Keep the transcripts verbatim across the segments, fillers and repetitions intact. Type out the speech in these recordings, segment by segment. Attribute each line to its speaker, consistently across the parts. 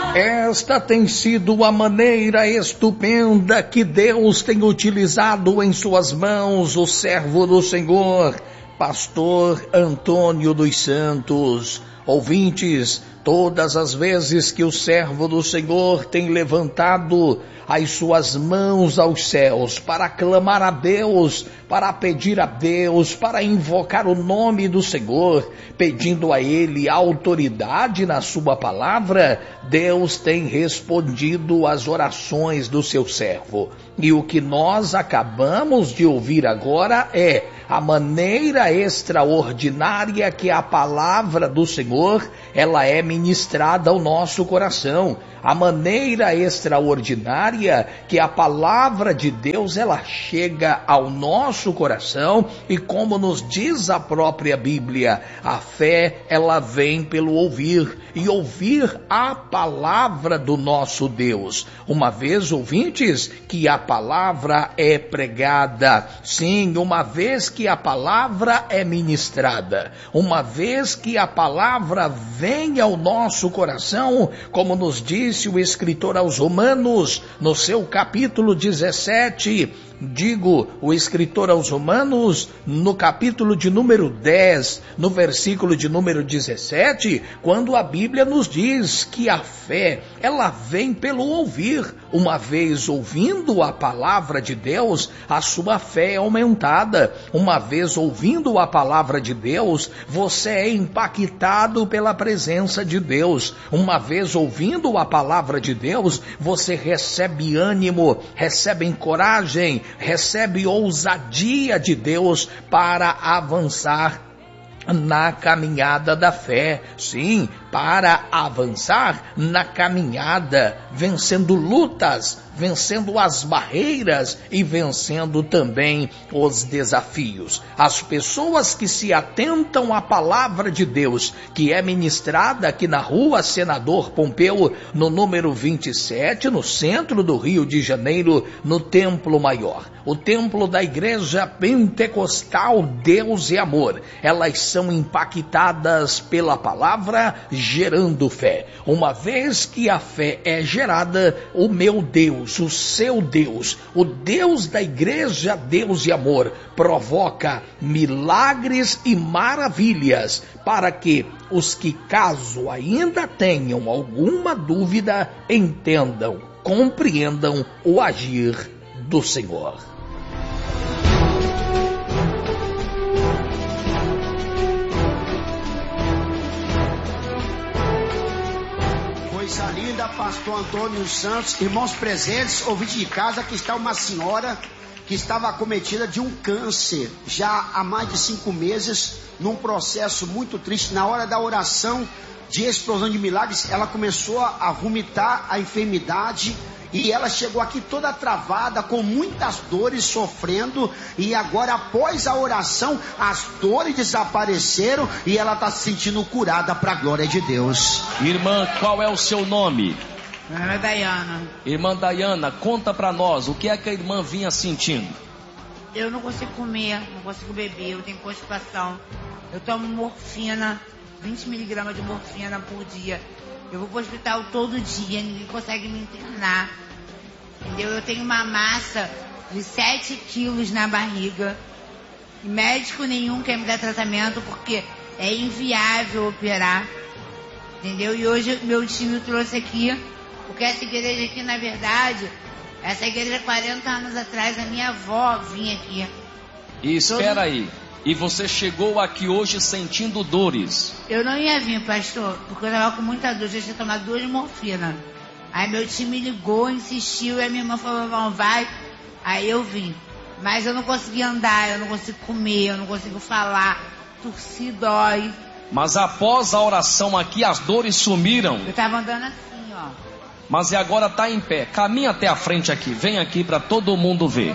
Speaker 1: Esta tem sido a maneira estupenda que Deus tem utilizado em suas mãos o servo do Senhor, pastor Antônio dos Santos. Ouvintes, todas as vezes que o servo do Senhor tem levantado as suas mãos aos céus para clamar a Deus, para pedir a Deus, para invocar o nome do Senhor, pedindo a Ele autoridade na sua palavra, Deus tem respondido às orações do seu servo. E o que nós acabamos de ouvir agora é a maneira extraordinária que a palavra do Senhor, ela é ministrada ao nosso coração. A maneira extraordinária que a palavra de Deus, ela chega ao nosso coração, e como nos diz a própria Bíblia, a fé, ela vem pelo ouvir, e ouvir a palavra do nosso Deus. Uma vez, ouvintes, que a palavra é pregada, sim, uma vez que a palavra é ministrada, uma vez que a palavra vem ao nosso coração, como nos diz o escritor aos Romanos, no seu capítulo dezessete, digo, o escritor aos Romanos, no capítulo de número dez, no versículo de número dezessete, quando a Bíblia nos diz que a fé, ela vem pelo ouvir. Uma vez ouvindo a palavra de Deus, a sua fé é aumentada. Uma vez ouvindo a palavra de Deus, você é impactado pela presença de Deus. Uma vez ouvindo a palavra de Deus, você recebe ânimo, recebe coragem, recebe ousadia de Deus para avançar na caminhada da fé. Sim, para avançar na caminhada, vencendo lutas, vencendo as barreiras e vencendo também os desafios. As pessoas que se atentam à palavra de Deus, que é ministrada aqui na rua Senador Pompeu, no número vinte e sete, no centro do Rio de Janeiro, no Templo Maior, o templo da Igreja Pentecostal Deus e Amor, elas são impactadas pela palavra, gerando fé. Uma vez que a fé é gerada, o meu Deus, o seu Deus, o Deus da Igreja Deus e Amor, provoca milagres e maravilhas para que os que, caso ainda tenham alguma dúvida, entendam, compreendam o agir do Senhor.
Speaker 2: Coisa linda, pastor Antônio Santos, irmãos presentes, ouvinte de casa, que está uma senhora que estava acometida de um câncer, já há mais de cinco meses, num processo muito triste. Na hora da oração de explosão de milagres, ela começou a vomitar a enfermidade, e ela chegou aqui toda travada, com muitas dores, sofrendo, e agora, após a oração, as dores desapareceram e ela está se sentindo curada para a glória de Deus.
Speaker 3: Irmã, qual é o seu nome?
Speaker 4: Meu nome é Dayana.
Speaker 3: Irmã Dayana, conta para nós, o que é que a irmã vinha sentindo?
Speaker 4: Eu não consigo comer, não consigo beber, eu tenho constipação, eu tomo morfina, vinte miligramas de morfina por dia. Eu vou para o hospital todo dia, ninguém consegue me internar, entendeu? Eu tenho uma massa de sete quilos na barriga, e médico nenhum quer me dar tratamento porque é inviável operar, entendeu? E hoje meu time trouxe aqui, porque essa igreja aqui, na verdade, essa igreja quarenta anos atrás, a minha avó vinha aqui.
Speaker 3: E espera aí. E você chegou aqui hoje sentindo dores?
Speaker 4: Eu não ia vir, pastor, porque eu estava com muita dor, já tinha tomado duas morfina. Aí meu time me ligou, insistiu, e a minha irmã falou, não, vai. Aí eu vim. Mas eu não consegui andar, eu não consigo comer, eu não consigo falar, tossir dói.
Speaker 3: Mas após a oração aqui, as dores sumiram?
Speaker 4: Eu estava andando assim, ó.
Speaker 3: Mas e agora está em pé, caminha até a frente aqui, vem aqui para todo mundo ver.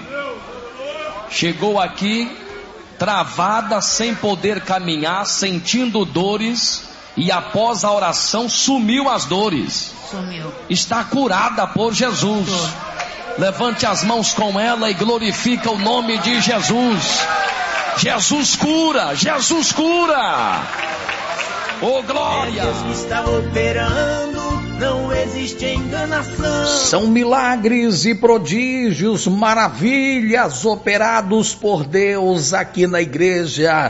Speaker 3: Chegou aqui, travada, sem poder caminhar, sentindo dores, e após a oração sumiu as dores.
Speaker 4: Sumiu.
Speaker 3: Está curada por Jesus. Levante as mãos com ela e glorifica o nome de Jesus. Jesus cura, Jesus cura. Oh glória.
Speaker 5: É Deus que está operando, não existe existe enganação.
Speaker 1: São milagres e prodígios, maravilhas operados por Deus aqui na Igreja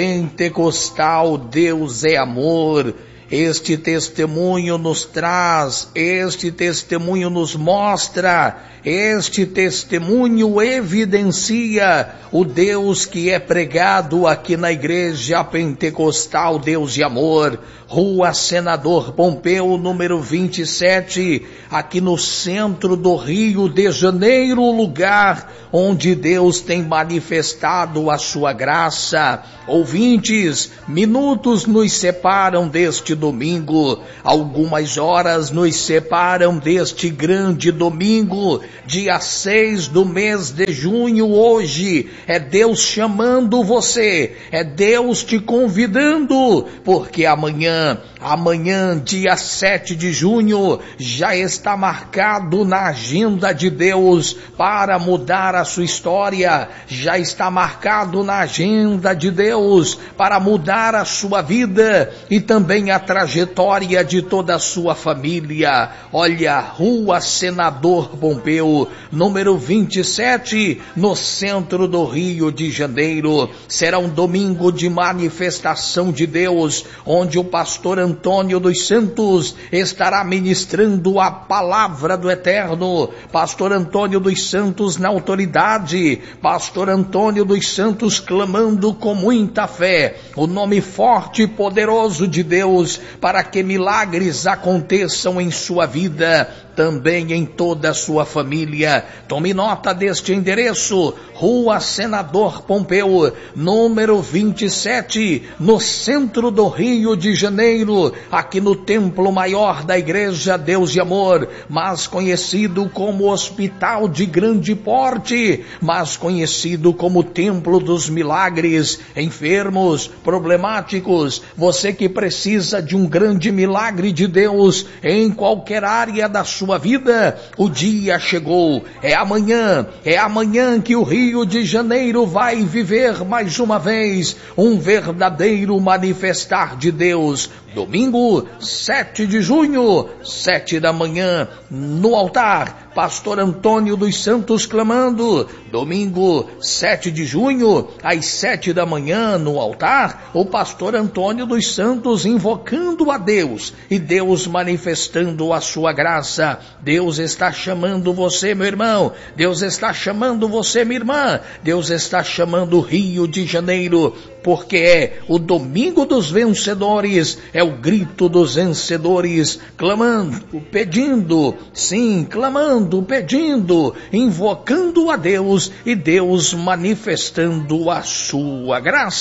Speaker 1: Pentecostal Deus é Amor. Este testemunho nos traz, este testemunho nos mostra, este testemunho evidencia o Deus que é pregado aqui na Igreja Pentecostal Deus de Amor, Rua Senador Pompeu, número vinte e sete, aqui no centro do Rio de Janeiro, lugar onde Deus tem manifestado a sua graça. Ouvintes, minutos nos separam deste domingo, algumas horas nos separam deste grande domingo, dia seis do mês de junho. Hoje é Deus chamando você, é Deus te convidando, porque amanhã, amanhã, dia sete de junho, já está marcado na agenda de Deus para mudar a sua história, já está marcado na agenda de Deus para mudar a sua vida e também a trajetória de toda a sua família. Olha, Rua Senador Pompeu, número vinte e sete, no centro do Rio de Janeiro. Será um domingo de manifestação de Deus, onde o pastor Antônio dos Santos estará ministrando a palavra do Eterno. Pastor Antônio dos Santos na autoridade, pastor Antônio dos Santos clamando com muita fé o nome forte e poderoso de Deus para que milagres aconteçam em sua vida, também em toda a sua família. Tome nota deste endereço: Rua Senador Pompeu, número vinte e sete, no centro do Rio de Janeiro, aqui no Templo Maior da Igreja Deus de Amor, mais conhecido como Hospital de Grande Porte, mais conhecido como Templo dos Milagres. Enfermos, problemáticos, você que precisa de um grande milagre de Deus em qualquer área da sua vida, o dia chegou. É amanhã, é amanhã que o Rio de Janeiro vai viver mais uma vez um verdadeiro manifestar de Deus. Domingo, sete de junho, sete da manhã, no altar, pastor Antônio dos Santos clamando. Domingo, sete de junho, às sete da manhã, no altar, o pastor Antônio dos Santos invocando a Deus e Deus manifestando a sua graça. Deus está chamando você, meu irmão. Deus está chamando você, minha irmã. Deus está chamando o Rio de Janeiro, porque é o domingo dos vencedores, é o grito dos vencedores, clamando, pedindo, sim, clamando, pedindo, invocando a Deus e Deus manifestando a sua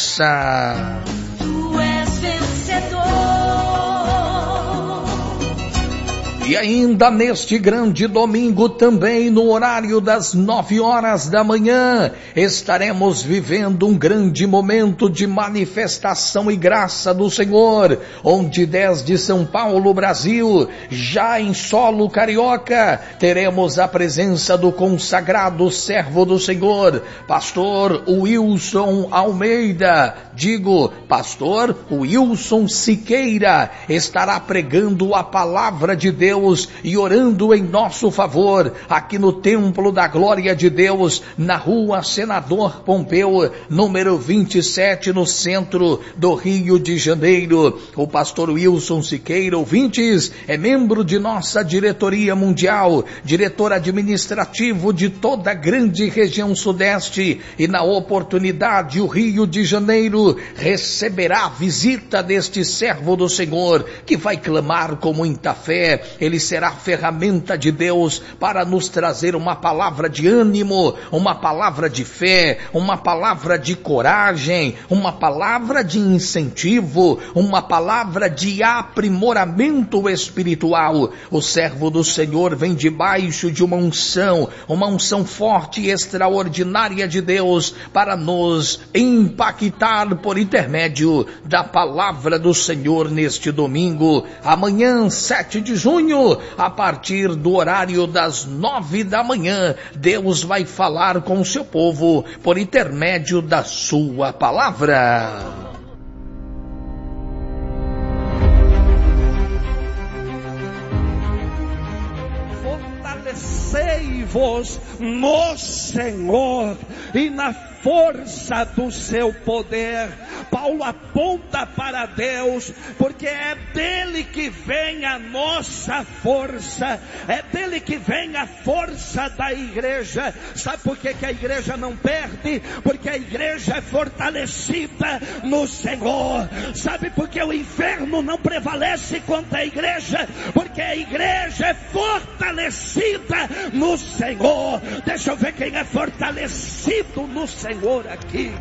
Speaker 1: graça.
Speaker 5: Tu és vencedor.
Speaker 1: E ainda neste grande domingo, também no horário das nove horas da manhã, estaremos vivendo um grande momento de manifestação e graça do Senhor, onde desde São Paulo, Brasil, já em solo carioca, teremos a presença do consagrado servo do Senhor, pastor Wilson Almeida, digo, pastor Wilson Siqueira, estará pregando a palavra de Deus e orando em nosso favor, aqui no Templo da Glória de Deus, na Rua Senador Pompeu, número vinte e sete, no centro do Rio de Janeiro. O pastor Wilson Siqueira, ouvintes, é membro de nossa diretoria mundial, diretor administrativo de toda a grande região sudeste, e na oportunidade o Rio de Janeiro receberá a visita deste servo do Senhor, que vai clamar com muita fé. Ele será ferramenta de Deus para nos trazer uma palavra de ânimo, uma palavra de fé, uma palavra de coragem, uma palavra de incentivo, uma palavra de aprimoramento espiritual. O servo do Senhor vem debaixo de uma unção, uma unção forte e extraordinária de Deus para nos impactar por intermédio da palavra do Senhor neste domingo. Amanhã, sete de junho, a partir do horário das nove da manhã, Deus vai falar com o seu povo por intermédio da sua palavra.
Speaker 6: fortalecei-vos no Senhor e na força do seu poder. Paulo aponta para Deus, porque é dele que vem a nossa força, é dele que vem a força da igreja. Sabe por que que a igreja não perde? Porque a igreja é fortalecida no Senhor. Sabe por que o inferno não prevalece contra a igreja? Porque a igreja é fortalecida no Senhor. Deixa eu ver quem é fortalecido no Senhor aqui.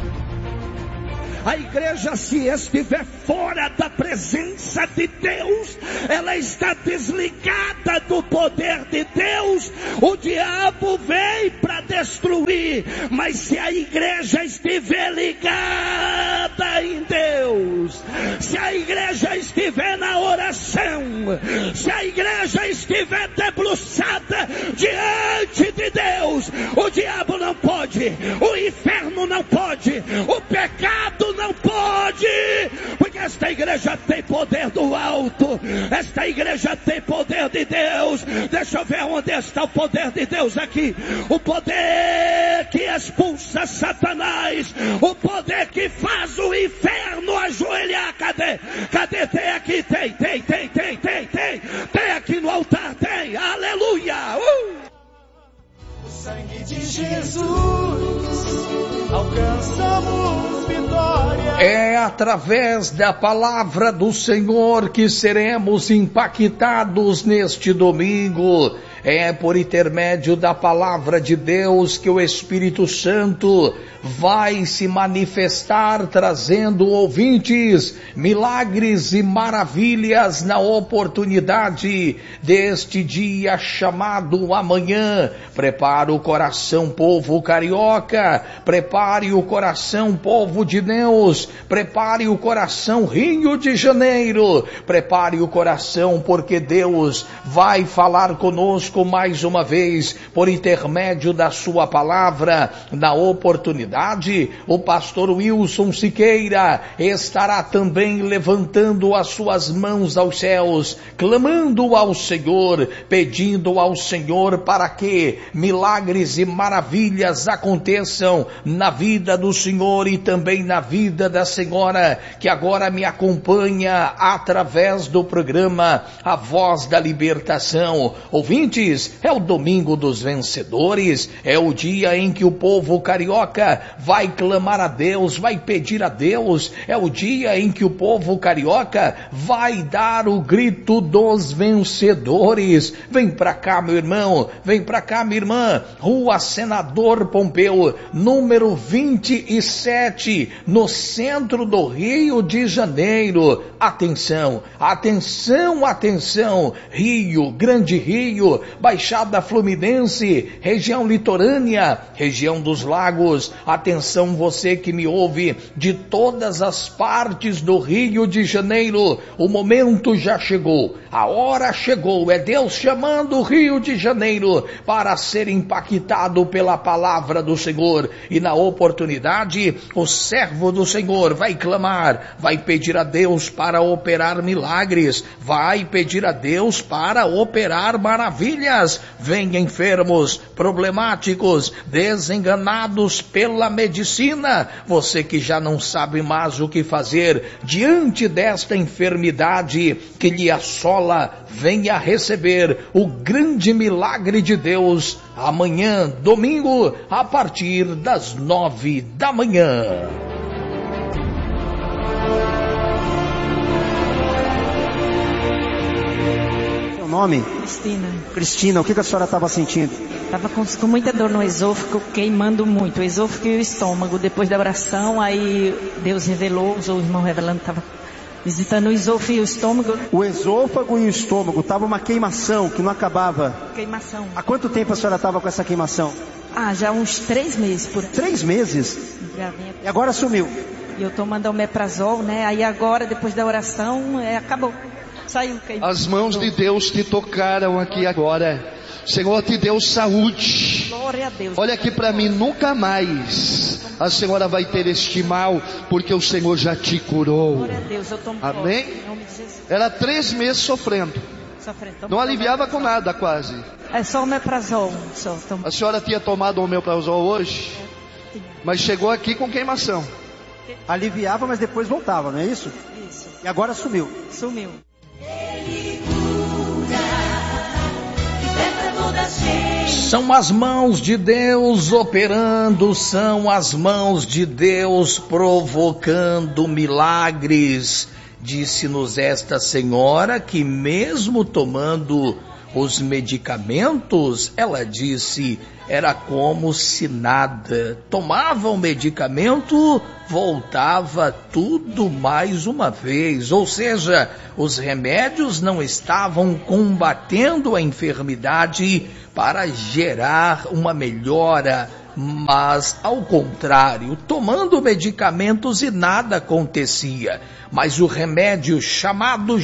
Speaker 6: A igreja, se estiver fora da presença de Deus, ela está desligada do poder de Deus. O diabo vem para destruir, mas se a igreja estiver ligada em Deus, se a igreja estiver na oração, se a igreja estiver debruçada diante de Deus, o diabo não pode, o inferno não pode, o pecado não pode, porque esta igreja tem poder do alto, esta igreja tem poder de Deus. Deixa eu ver onde está o poder de Deus aqui, o poder que expulsa Satanás, o poder que faz o inferno ajoelhar. Cadê? Cadê? Tem aqui, tem, tem, tem, tem, tem, tem, tem aqui no altar, tem, aleluia. Uh!
Speaker 5: O sangue de Jesus, alcançamos vitória.
Speaker 1: É através da palavra do Senhor que seremos impactados neste domingo. É por intermédio da palavra de Deus que o Espírito Santo vai se manifestar, trazendo ouvintes, milagres e maravilhas na oportunidade deste dia chamado amanhã. Prepare o coração, povo carioca, prepare o coração, povo de Deus, prepare o coração, Rio de Janeiro, prepare o coração, porque Deus vai falar conosco mais uma vez, por intermédio da sua palavra. Na oportunidade, o pastor Wilson Siqueira estará também levantando as suas mãos aos céus, clamando ao Senhor, pedindo ao Senhor para que milagres e maravilhas aconteçam na vida do Senhor e também na vida da senhora que agora me acompanha através do programa A Voz da Libertação. Ouvinte, é o domingo dos vencedores, é o dia em que o povo carioca vai clamar a Deus, vai pedir a Deus, é o dia em que o povo carioca vai dar o grito dos vencedores. Vem pra cá, meu irmão, vem pra cá, minha irmã, Rua Senador Pompeu, número vinte e sete, no centro do Rio de Janeiro. Atenção, atenção, atenção, Rio, Grande Rio, Baixada Fluminense, região litorânea, região dos lagos. Atenção, você que me ouve de todas as partes do Rio de Janeiro, o momento já chegou, a hora chegou, é Deus chamando o Rio de Janeiro para ser impactado pela palavra do Senhor. E na oportunidade, o servo do Senhor vai clamar, vai pedir a Deus para operar milagres, vai pedir a Deus para operar maravilhas. Vem enfermos, problemáticos, desenganados pela medicina, você que já não sabe mais o que fazer diante desta enfermidade que lhe assola, venha receber o grande milagre de Deus amanhã, domingo, a partir das nove da manhã.
Speaker 2: Nome?
Speaker 7: Cristina.
Speaker 2: Cristina, o que, que a senhora estava sentindo?
Speaker 7: Estava com, com muita dor no esôfago, queimando muito, o esôfago e o estômago. Depois da oração, aí Deus revelou, o irmão revelando, estava visitando o esôfago e o estômago.
Speaker 2: O esôfago e o estômago, estava uma queimação que não acabava.
Speaker 7: Queimação.
Speaker 2: Há quanto tempo a senhora estava com essa queimação?
Speaker 7: Ah, já uns três meses por aí.
Speaker 2: Três meses?
Speaker 7: Já vinha...
Speaker 2: E agora sumiu?
Speaker 7: E eu tomando omeprazol, né? Aí agora, depois da oração, é, acabou. Saiu,
Speaker 8: as mãos de Deus te tocaram aqui agora. O Senhor te deu saúde.
Speaker 7: Glória a Deus.
Speaker 8: Olha aqui para mim, nunca mais a senhora vai ter este mal, porque o Senhor já te curou.
Speaker 7: Glória a Deus, eu tomo.
Speaker 8: Amém? Era três meses sofrendo.
Speaker 7: Sofrendo.
Speaker 8: Não aliviava com nada quase.
Speaker 7: É só omeprazol. Só.
Speaker 8: A senhora tinha tomado o omeprazol hoje, mas chegou aqui com queimação.
Speaker 2: Aliviava, mas depois voltava, não é isso?
Speaker 7: Isso.
Speaker 2: E agora sumiu.
Speaker 7: Sumiu.
Speaker 1: São as mãos de Deus operando, são as mãos de Deus provocando milagres. Disse-nos esta senhora que mesmo tomando os medicamentos, ela disse, era como se nada. Tomava o medicamento, voltava tudo mais uma vez. Ou seja, os remédios não estavam combatendo a enfermidade para gerar uma melhora, mas ao contrário, tomando medicamentos e nada acontecia. Mas o remédio chamado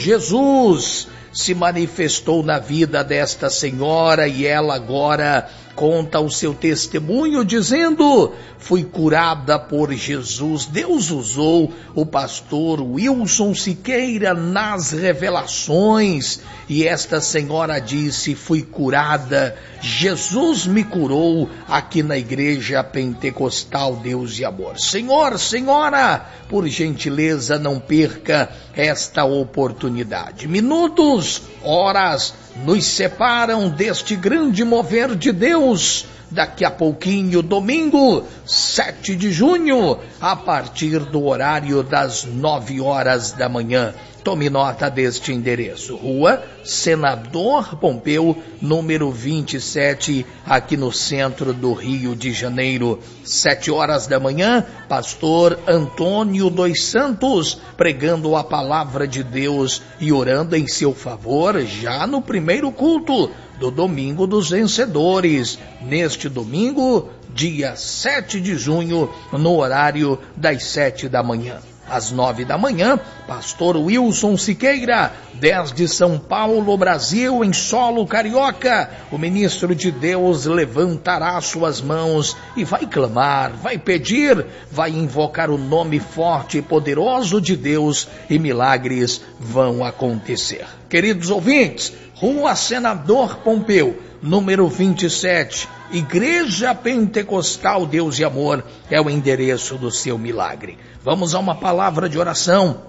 Speaker 1: Jesus se manifestou na vida desta senhora e ela agora conta o seu testemunho dizendo, fui curada por Jesus. Deus usou o pastor Wilson Siqueira nas revelações e esta senhora disse, fui curada, Jesus me curou aqui na igreja pentecostal Deus e Amor. Senhor, senhora, por gentileza não perca esta oportunidade. Minutos, horas nos separam deste grande mover de Deus. Daqui a pouquinho, domingo, sete de junho, a partir do horário das nove horas da manhã. Tome nota deste endereço, Rua Senador Pompeu, número vinte e sete, aqui no centro do Rio de Janeiro. Sete horas da manhã, pastor Antônio dos Santos, pregando a palavra de Deus e orando em seu favor, já no primeiro culto do Domingo dos Vencedores. Neste domingo, dia sete de junho, no horário das sete da manhã. Às nove da manhã, pastor Wilson Siqueira, desde São Paulo, Brasil, em solo carioca, o ministro de Deus levantará suas mãos e vai clamar, vai pedir, vai invocar o nome forte e poderoso de Deus e milagres vão acontecer. Queridos ouvintes, Rua Senador Pompeu, número vinte e sete, Igreja Pentecostal Deus e Amor, é o endereço do seu milagre. Vamos a uma palavra de oração,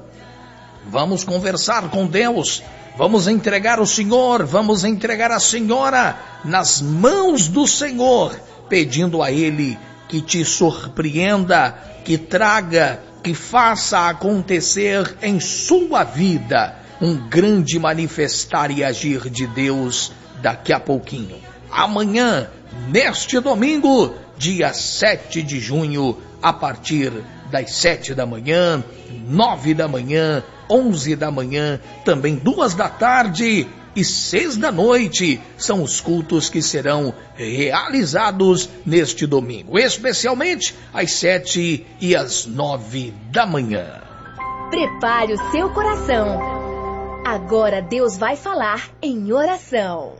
Speaker 1: vamos conversar com Deus, vamos entregar o Senhor, vamos entregar a senhora nas mãos do Senhor, pedindo a Ele que te surpreenda, que traga, que faça acontecer em sua vida um grande manifestar e agir de Deus daqui a pouquinho. Amanhã, neste domingo, dia sete de junho, a partir das sete da manhã, nove da manhã, onze da manhã, também duas da tarde e seis da noite, são os cultos que serão realizados neste domingo, especialmente às sete e às nove da manhã.
Speaker 9: Prepare o seu coração. Agora Deus vai falar em oração.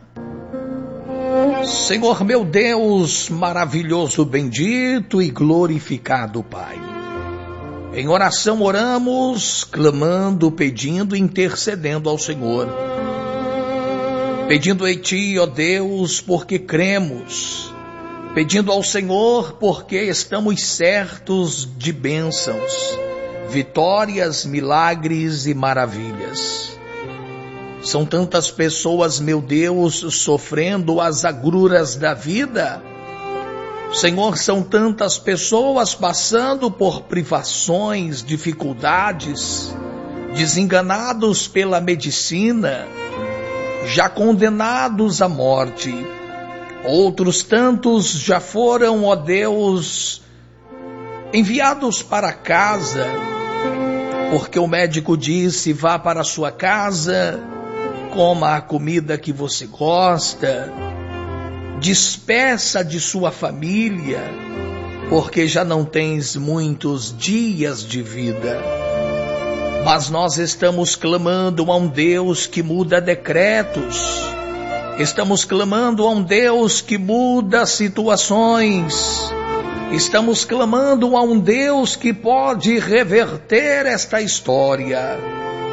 Speaker 1: Senhor meu Deus, maravilhoso, bendito e glorificado Pai. Em oração oramos, clamando, pedindo, intercedendo ao Senhor. Pedindo a Ti, ó Deus, porque cremos. Pedindo ao Senhor porque estamos certos de bênçãos, vitórias, milagres e maravilhas. São tantas pessoas, meu Deus, sofrendo as agruras da vida. Senhor, são tantas pessoas passando por privações, dificuldades, desenganados pela medicina, já condenados à morte. Outros tantos já foram, ó Deus, enviados para casa, porque o médico disse, vá para a sua casa, coma a comida que você gosta, despeça de sua família, porque já não tens muitos dias de vida. Mas nós estamos clamando a um Deus que muda decretos, estamos clamando a um Deus que muda situações, estamos clamando a um Deus que pode reverter esta história.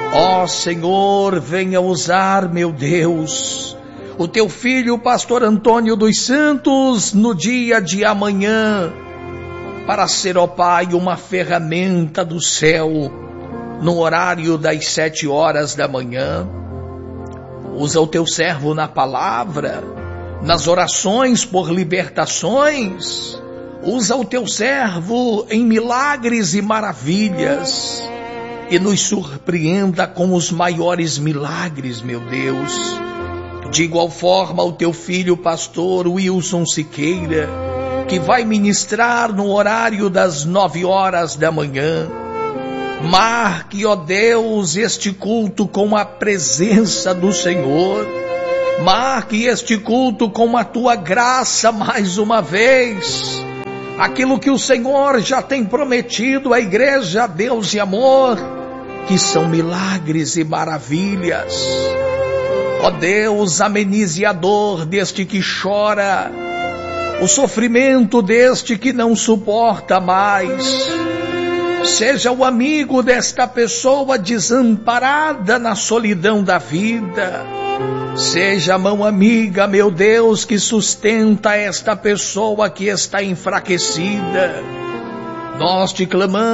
Speaker 1: Ó Senhor, venha usar, meu Deus, o teu filho, pastor Antônio dos Santos, no dia de amanhã, para ser, ó Pai, uma ferramenta do céu, no horário das sete horas da manhã. Usa o teu servo na palavra, nas orações por libertações. Usa o teu servo em milagres e maravilhas. E nos surpreenda com os maiores milagres, meu Deus. De igual forma, o teu filho, pastor Wilson Siqueira, que vai ministrar no horário das nove horas da manhã. Marque, ó Deus, este culto com a presença do Senhor. Marque este culto com a tua graça mais uma vez. Aquilo que o Senhor já tem prometido à igreja, Deus e amor, que são milagres e maravilhas. Ó Deus, amenize a dor deste que chora, o sofrimento deste que não suporta mais. Seja o amigo desta pessoa desamparada na solidão da vida. Seja a mão amiga, meu Deus, que sustenta esta pessoa que está enfraquecida. Nós te clamamos